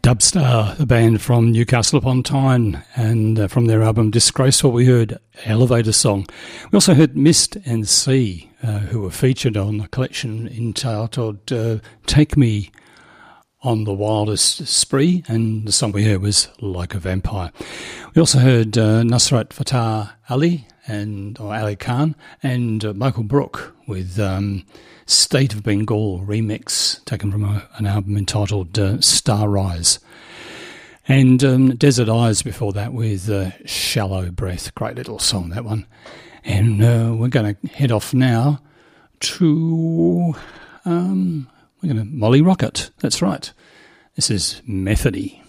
Dubstar, the band from Newcastle upon Tyne, and from their album Disgraceful we heard Elevator Song. We also heard Mist and Sea, who were featured on a collection entitled Take Me on the Wildest Spree, and the song we heard was Like a Vampire. We also heard Nusrat Fateh Ali or Ali Khan and Michael Brook with State of Bengal remix taken from an album entitled Star Rise. And Desert Eyes before that with Shallow Breath. Great little song, that one. And we're going to head off now to Molly Rocket. That's right. This is Methody.